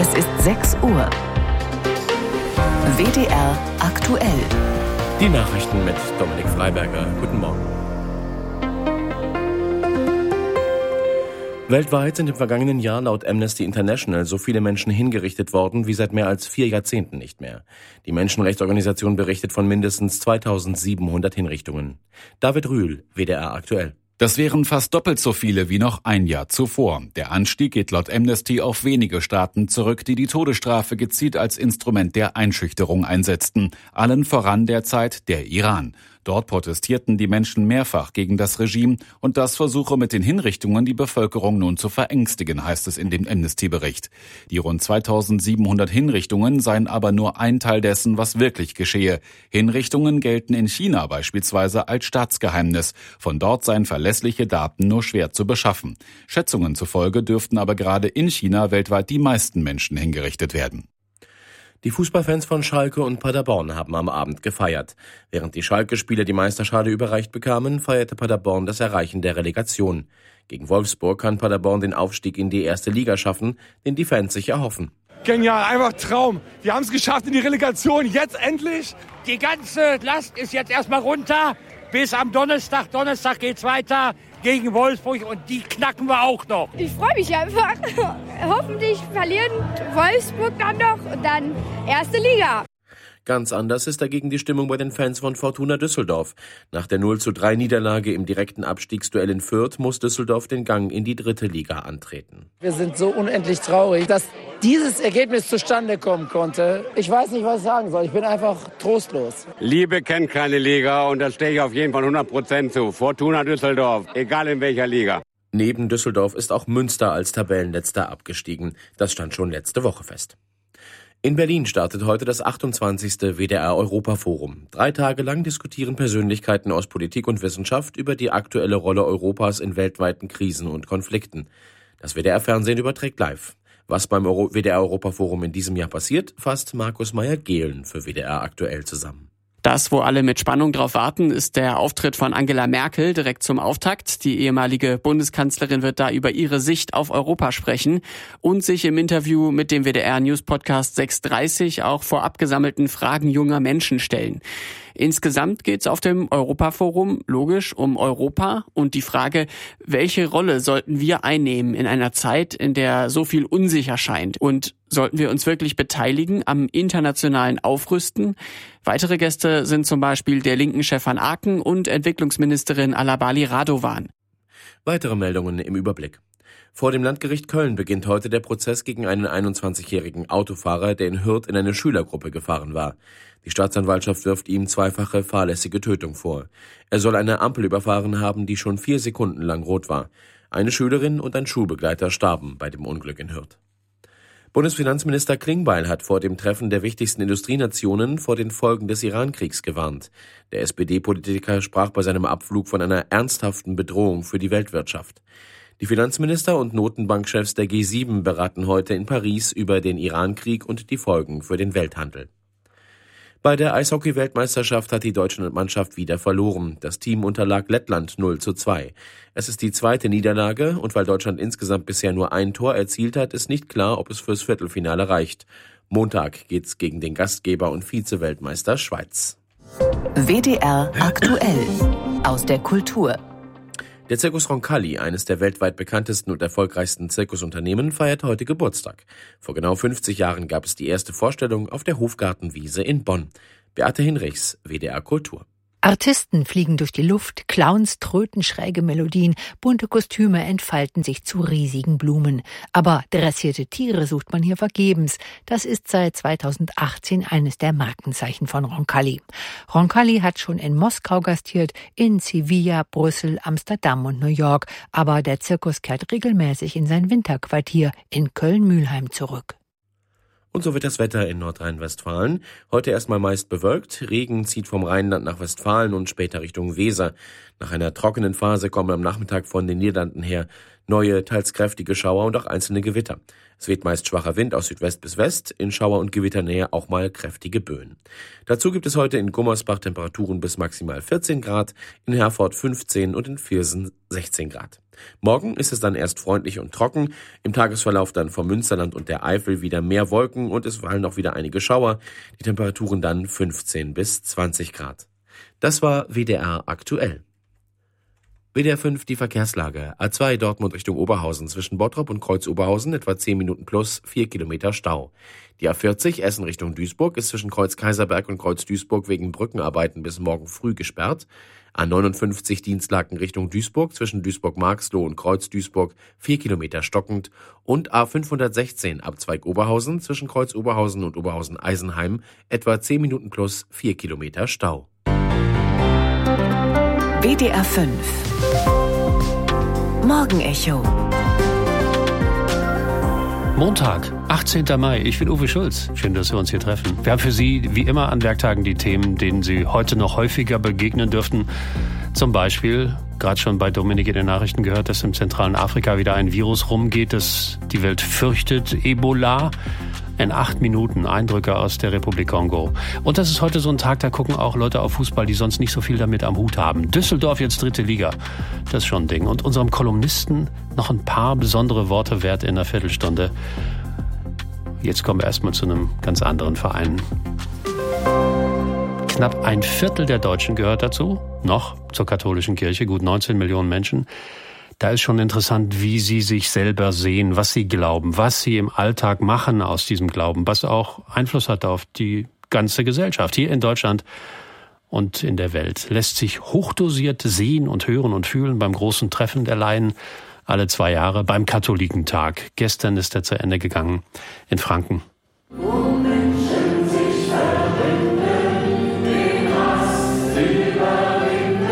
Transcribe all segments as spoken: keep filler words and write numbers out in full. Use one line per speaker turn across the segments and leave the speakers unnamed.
Es ist sechs Uhr. W D R aktuell.
Die Nachrichten mit Dominik Freiberger. Guten Morgen. Weltweit sind im vergangenen Jahr laut Amnesty International so viele Menschen hingerichtet worden wie seit mehr als vier Jahrzehnten nicht mehr. Die Menschenrechtsorganisation berichtet von mindestens zweitausendsiebenhundert Hinrichtungen. David Rühl, W D R aktuell.
Das wären fast doppelt so viele wie noch ein Jahr zuvor. Der Anstieg geht laut Amnesty auf wenige Staaten zurück, die die Todesstrafe gezielt als Instrument der Einschüchterung einsetzten. Allen voran derzeit der Iran. Dort protestierten die Menschen mehrfach gegen das Regime und das versuche mit den Hinrichtungen die Bevölkerung nun zu verängstigen, heißt es in dem Amnesty-Bericht. Die rund zweitausendsiebenhundert Hinrichtungen seien aber nur ein Teil dessen, was wirklich geschehe. Hinrichtungen gelten in China beispielsweise als Staatsgeheimnis. Von dort seien verlässliche Daten nur schwer zu beschaffen. Schätzungen zufolge dürften aber gerade in China weltweit die meisten Menschen hingerichtet werden.
Die Fußballfans von Schalke und Paderborn haben am Abend gefeiert. Während die Schalke-Spieler die Meisterschale überreicht bekamen, feierte Paderborn das Erreichen der Relegation. Gegen Wolfsburg kann Paderborn den Aufstieg in die erste Liga schaffen, den die Fans sich erhoffen.
Genial, einfach Traum. Wir haben es geschafft in die Relegation, jetzt endlich.
Die ganze Last ist jetzt erstmal runter. Bis am Donnerstag. Donnerstag geht's weiter gegen Wolfsburg und die knacken wir auch noch.
Ich freue mich einfach. Hoffentlich verlieren Wolfsburg dann noch und dann erste Liga.
Ganz anders ist dagegen die Stimmung bei den Fans von Fortuna Düsseldorf. Nach der null zu drei Niederlage im direkten Abstiegsduell in Fürth muss Düsseldorf den Gang in die dritte Liga antreten.
Wir sind so unendlich traurig, dass dieses Ergebnis zustande kommen konnte. Ich weiß nicht, was ich sagen soll. Ich bin einfach trostlos.
Liebe kennt keine Liga und das stehe ich auf jeden Fall hundert Prozent zu. Fortuna Düsseldorf, egal in welcher Liga.
Neben Düsseldorf ist auch Münster als Tabellenletzter abgestiegen. Das stand schon letzte Woche fest. In Berlin startet heute das achtundzwanzigste W D R-Europa-Forum. Drei Tage lang diskutieren Persönlichkeiten aus Politik und Wissenschaft über die aktuelle Rolle Europas in weltweiten Krisen und Konflikten. Das W D R-Fernsehen überträgt live. Was beim Euro- W D R-Europa-Forum in diesem Jahr passiert, fasst Markus Meyer-Gehlen für W D R aktuell zusammen.
Das, wo alle mit Spannung drauf warten, ist der Auftritt von Angela Merkel direkt zum Auftakt. Die ehemalige Bundeskanzlerin wird da über ihre Sicht auf Europa sprechen und sich im Interview mit dem W D R-News-Podcast sechs Uhr dreißig auch vorab gesammelten Fragen junger Menschen stellen. Insgesamt geht es auf dem Europaforum logisch um Europa und die Frage, welche Rolle sollten wir einnehmen in einer Zeit, in der so viel unsicher scheint? Und sollten wir uns wirklich beteiligen am internationalen Aufrüsten? Weitere Gäste sind zum Beispiel der Linken-Chef van Aken und Entwicklungsministerin Alabali Radovan.
Weitere Meldungen im Überblick. Vor dem Landgericht Köln beginnt heute der Prozess gegen einen einundzwanzigjährigen Autofahrer, der in Hürth in eine Schülergruppe gefahren war. Die Staatsanwaltschaft wirft ihm zweifache fahrlässige Tötung vor. Er soll eine Ampel überfahren haben, die schon vier Sekunden lang rot war. Eine Schülerin und ein Schulbegleiter starben bei dem Unglück in Hürth. Bundesfinanzminister Klingbeil hat vor dem Treffen der wichtigsten Industrienationen vor den Folgen des Iran-Kriegs gewarnt. Der S P D-Politiker sprach bei seinem Abflug von einer ernsthaften Bedrohung für die Weltwirtschaft. Die Finanzminister und Notenbankchefs der G sieben beraten heute in Paris über den Iran-Krieg und die Folgen für den Welthandel. Bei der Eishockey-Weltmeisterschaft hat die deutsche Mannschaft wieder verloren. Das Team unterlag Lettland null zu zwei. Es ist die zweite Niederlage und weil Deutschland insgesamt bisher nur ein Tor erzielt hat, ist nicht klar, ob es fürs Viertelfinale reicht. Montag geht's gegen den Gastgeber und Vize-Weltmeister Schweiz.
W D R aktuell aus der Kultur.
Der Circus Roncalli, eines der weltweit bekanntesten und erfolgreichsten Zirkusunternehmen, feiert heute Geburtstag. Vor genau fünfzig Jahren gab es die erste Vorstellung auf der Hofgartenwiese in Bonn. Beate Hinrichs, W D R Kultur.
Artisten fliegen durch die Luft, Clowns tröten schräge Melodien, bunte Kostüme entfalten sich zu riesigen Blumen. Aber dressierte Tiere sucht man hier vergebens. Das ist seit zweitausendachtzehn eines der Markenzeichen von Roncalli. Roncalli hat schon in Moskau gastiert, in Sevilla, Brüssel, Amsterdam und New York. Aber der Zirkus kehrt regelmäßig in sein Winterquartier in Köln-Mühlheim zurück.
Und so wird das Wetter in Nordrhein-Westfalen. Heute erstmal meist bewölkt. Regen zieht vom Rheinland nach Westfalen und später Richtung Weser. Nach einer trockenen Phase kommen am Nachmittag von den Niederlanden her neue, teils kräftige Schauer und auch einzelne Gewitter. Es weht meist schwacher Wind aus Südwest bis West, in Schauer- und Gewitternähe auch mal kräftige Böen. Dazu gibt es heute in Gummersbach Temperaturen bis maximal vierzehn Grad, in Herford fünfzehn und in Viersen sechzehn Grad. Morgen ist es dann erst freundlich und trocken, im Tagesverlauf dann vom Münsterland und der Eifel wieder mehr Wolken und es fallen auch wieder einige Schauer, die Temperaturen dann fünfzehn bis zwanzig Grad. Das war W D R aktuell. W D R fünf die Verkehrslage. A zwei Dortmund Richtung Oberhausen zwischen Bottrop und Kreuz Oberhausen etwa zehn Minuten plus, vier Kilometer Stau. Die A vierzig Essen Richtung Duisburg ist zwischen Kreuz Kaiserberg und Kreuz Duisburg wegen Brückenarbeiten bis morgen früh gesperrt. A neunundfünfzig Dienstlaken Richtung Duisburg zwischen Duisburg-Marxloh und Kreuz Duisburg vier Kilometer stockend und A fünfhundertsechzehn Abzweig Oberhausen zwischen Kreuz Oberhausen und Oberhausen-Eisenheim etwa zehn Minuten plus, vier Kilometer Stau.
W D R fünf Morgenecho.
Montag, achtzehnten Mai. Ich bin Uwe Schulz. Schön, dass wir uns hier treffen. Wir haben für Sie wie immer an Werktagen die Themen, denen Sie heute noch häufiger begegnen dürften. Zum Beispiel, gerade schon bei Dominik in den Nachrichten gehört, dass im zentralen Afrika wieder ein Virus rumgeht, das die Welt fürchtet, Ebola. In acht Minuten Eindrücke aus der Republik Kongo. Und das ist heute so ein Tag, da gucken auch Leute auf Fußball, die sonst nicht so viel damit am Hut haben. Düsseldorf jetzt dritte Liga. Das ist schon ein Ding. Und unserem Kolumnisten noch ein paar besondere Worte wert in einer Viertelstunde. Jetzt kommen wir erstmal zu einem ganz anderen Verein. Knapp ein Viertel der Deutschen gehört dazu. Noch zur katholischen Kirche, gut neunzehn Millionen Menschen. Da ist schon interessant, wie sie sich selber sehen, was sie glauben, was sie im Alltag machen aus diesem Glauben, was auch Einfluss hat auf die ganze Gesellschaft hier in Deutschland und in der Welt. Lässt sich hochdosiert sehen und hören und fühlen beim großen Treffen der Laien alle zwei Jahre, beim Katholikentag. Gestern ist er zu Ende gegangen in Franken.
Wo Menschen sich verbinden, den Hass überwinden.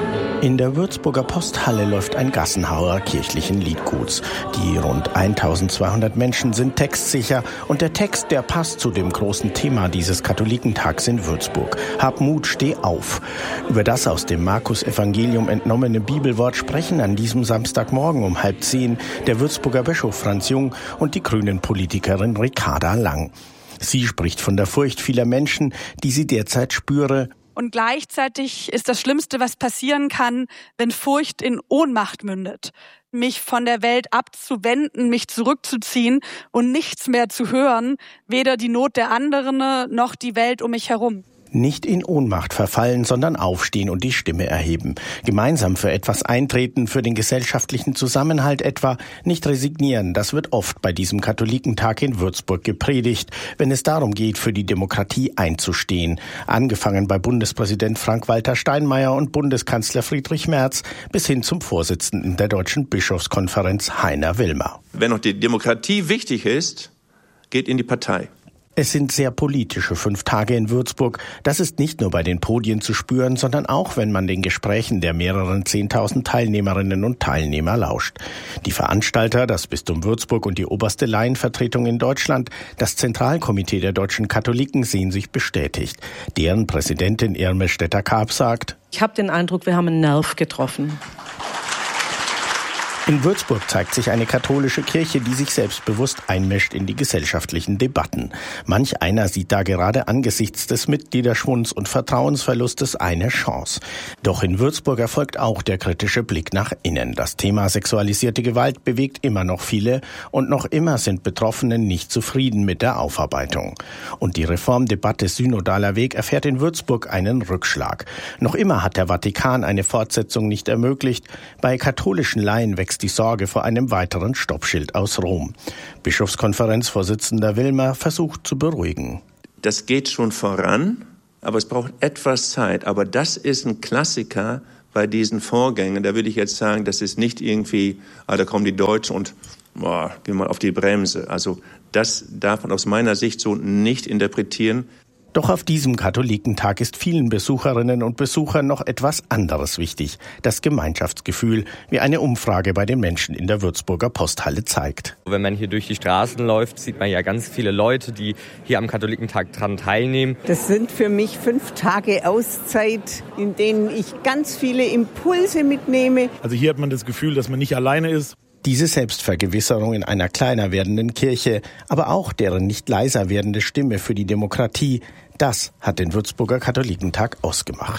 In der Würzburger Posthalle läuft ein Gassenhauer kirchlichen Liedguts. Die rund eintausendzweihundert Menschen sind textsicher und der Text, der passt zu dem großen Thema dieses Katholikentags in Würzburg. Hab Mut, steh auf. Über das aus dem Markus-Evangelium entnommene Bibelwort sprechen an diesem Samstagmorgen um halb zehn der Würzburger Bischof Franz Jung und die Grünen-Politikerin Ricarda Lang. Sie spricht von der Furcht vieler Menschen, die sie derzeit spüre.
Und gleichzeitig ist das Schlimmste, was passieren kann, wenn Furcht in Ohnmacht mündet. Mich von der Welt abzuwenden, mich zurückzuziehen und nichts mehr zu hören, weder die Not der anderen noch die Welt um mich herum.
Nicht in Ohnmacht verfallen, sondern aufstehen und die Stimme erheben. Gemeinsam für etwas eintreten, für den gesellschaftlichen Zusammenhalt etwa. Nicht resignieren, das wird oft bei diesem Katholikentag in Würzburg gepredigt, wenn es darum geht, für die Demokratie einzustehen. Angefangen bei Bundespräsident Frank-Walter Steinmeier und Bundeskanzler Friedrich Merz bis hin zum Vorsitzenden der Deutschen Bischofskonferenz Heiner Wilmer.
Wenn noch die Demokratie wichtig ist, geht in die Partei.
Es sind sehr politische fünf Tage in Würzburg. Das ist nicht nur bei den Podien zu spüren, sondern auch, wenn man den Gesprächen der mehreren zehntausend Teilnehmerinnen und Teilnehmer lauscht. Die Veranstalter, das Bistum Würzburg und die oberste Laienvertretung in Deutschland, das Zentralkomitee der deutschen Katholiken sehen sich bestätigt. Deren Präsidentin Irme Stetter-Karp sagt:
Ich habe den Eindruck, wir haben einen Nerv getroffen.
In Würzburg zeigt sich eine katholische Kirche, die sich selbstbewusst einmischt in die gesellschaftlichen Debatten. Manch einer sieht da gerade angesichts des Mitgliederschwunds und Vertrauensverlustes eine Chance. Doch in Würzburg erfolgt auch der kritische Blick nach innen. Das Thema sexualisierte Gewalt bewegt immer noch viele und noch immer sind Betroffene nicht zufrieden mit der Aufarbeitung. Und die Reformdebatte Synodaler Weg erfährt in Würzburg einen Rückschlag. Noch immer hat der Vatikan eine Fortsetzung nicht ermöglicht. Bei katholischen Laien wächst die Sorge vor einem weiteren Stoppschild aus Rom. Bischofskonferenzvorsitzender Wilmer versucht zu beruhigen.
Das geht schon voran, aber es braucht etwas Zeit. Aber das ist ein Klassiker bei diesen Vorgängen. Da würde ich jetzt sagen, das ist nicht irgendwie, ah, da kommen die Deutschen und boah, gehen mal auf die Bremse. Also das darf man aus meiner Sicht so nicht interpretieren.
Doch auf diesem Katholikentag ist vielen Besucherinnen und Besuchern noch etwas anderes wichtig. Das Gemeinschaftsgefühl, wie eine Umfrage bei den Menschen in der Würzburger Posthalle zeigt.
Wenn man hier durch die Straßen läuft, sieht man ja ganz viele Leute, die hier am Katholikentag dran teilnehmen.
Das sind für mich fünf Tage Auszeit, in denen ich ganz viele Impulse mitnehme.
Also hier hat man das Gefühl, dass man nicht alleine ist.
Diese Selbstvergewisserung in einer kleiner werdenden Kirche, aber auch deren nicht leiser werdende Stimme für die Demokratie, das hat den Würzburger Katholikentag ausgemacht.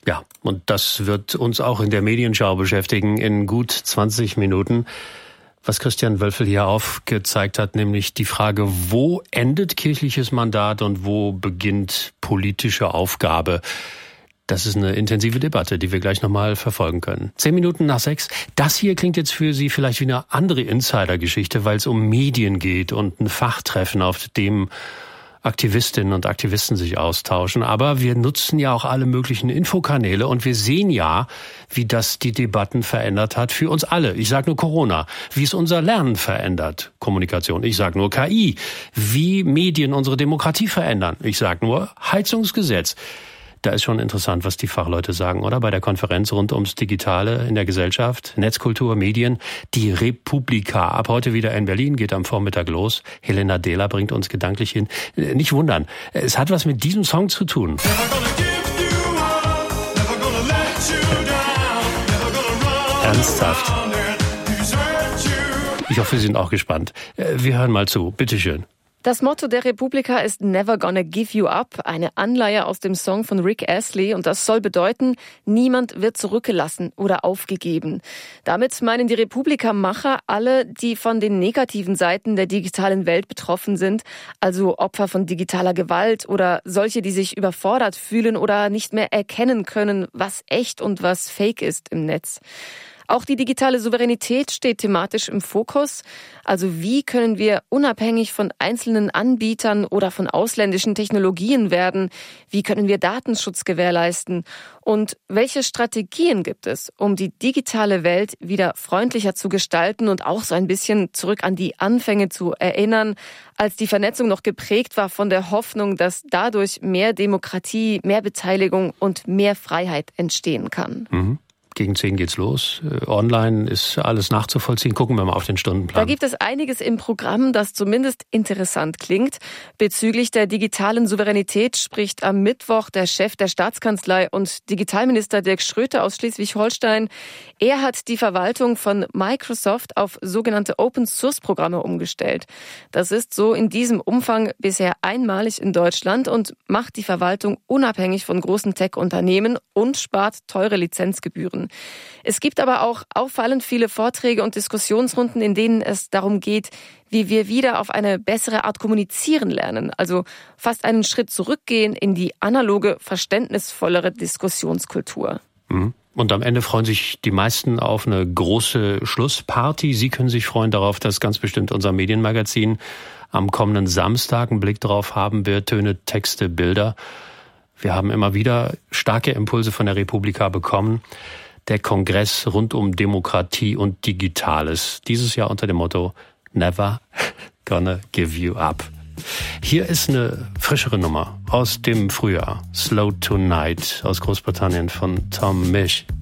Ja, und das wird uns auch in der Medienschau beschäftigen in gut zwanzig Minuten. Was Christian Wölfel hier aufgezeigt hat, nämlich die Frage, wo endet kirchliches Mandat und wo beginnt politische Aufgabe? Das ist eine intensive Debatte, die wir gleich nochmal verfolgen können. Zehn Minuten nach sechs. Das hier klingt jetzt für Sie vielleicht wie eine andere Insider-Geschichte, weil es um Medien geht und ein Fachtreffen, auf dem Aktivistinnen und Aktivisten sich austauschen. Aber wir nutzen ja auch alle möglichen Infokanäle und wir sehen ja, wie das die Debatten verändert hat für uns alle. Ich sage nur Corona. Wie es unser Lernen verändert. Kommunikation. Ich sage nur K I. Wie Medien unsere Demokratie verändern. Ich sage nur Heizungsgesetz. Da ist schon interessant, was die Fachleute sagen, oder? Bei der Konferenz rund ums Digitale in der Gesellschaft, Netzkultur, Medien, die Republika. Ab heute wieder in Berlin, geht am Vormittag los. Helena Dehler bringt uns gedanklich hin. Nicht wundern, es hat was mit diesem Song zu tun. Ernsthaft. Ich hoffe, Sie sind auch gespannt. Wir hören mal zu. Bitteschön.
Das Motto der Republika ist Never Gonna Give You Up, eine Anleihe aus dem Song von Rick Astley, und das soll bedeuten, niemand wird zurückgelassen oder aufgegeben. Damit meinen die Republika-Macher alle, die von den negativen Seiten der digitalen Welt betroffen sind, also Opfer von digitaler Gewalt oder solche, die sich überfordert fühlen oder nicht mehr erkennen können, was echt und was fake ist im Netz. Auch die digitale Souveränität steht thematisch im Fokus. Also wie können wir unabhängig von einzelnen Anbietern oder von ausländischen Technologien werden? Wie können wir Datenschutz gewährleisten? Und welche Strategien gibt es, um die digitale Welt wieder freundlicher zu gestalten und auch so ein bisschen zurück an die Anfänge zu erinnern, als die Vernetzung noch geprägt war von der Hoffnung, dass dadurch mehr Demokratie, mehr Beteiligung und mehr Freiheit entstehen kann?
Mhm. Gegen zehn geht's los. Online ist alles nachzuvollziehen. Gucken wir mal auf den Stundenplan.
Da gibt es einiges im Programm, das zumindest interessant klingt. Bezüglich der digitalen Souveränität spricht am Mittwoch der Chef der Staatskanzlei und Digitalminister Dirk Schröter aus Schleswig-Holstein. Er hat die Verwaltung von Microsoft auf sogenannte Open-Source-Programme umgestellt. Das ist so in diesem Umfang bisher einmalig in Deutschland und macht die Verwaltung unabhängig von großen Tech-Unternehmen und spart teure Lizenzgebühren. Es gibt aber auch auffallend viele Vorträge und Diskussionsrunden, in denen es darum geht, wie wir wieder auf eine bessere Art kommunizieren lernen. Also fast einen Schritt zurückgehen in die analoge, verständnisvollere Diskussionskultur.
Und am Ende freuen sich die meisten auf eine große Schlussparty. Sie können sich freuen darauf, dass ganz bestimmt unser Medienmagazin am kommenden Samstag einen Blick drauf haben wird. Töne, Texte, Bilder. Wir haben immer wieder starke Impulse von der Republika bekommen. Der Kongress rund um Demokratie und Digitales. Dieses Jahr unter dem Motto Never Gonna Give You Up. Hier ist eine frischere Nummer aus dem Frühjahr. Slow Tonight aus Großbritannien von Tom Misch.